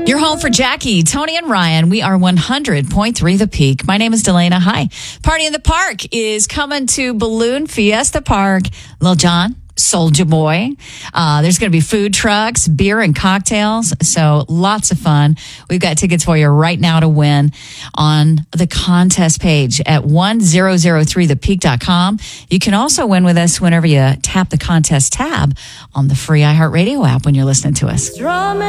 You're home for Jackie, Tony, and Ryan. We are 100.3 The Peak. My name is Delana. Hi. Party in the Park is coming to Balloon Fiesta Park. Lil Jon, Soulja Boy. There's going to be food trucks, beer and cocktails. So lots of fun. We've got tickets for you right now to win on the contest page at 1003thepeak.com. You can also win with us whenever you tap the contest tab on the free iHeartRadio app when you're listening to us.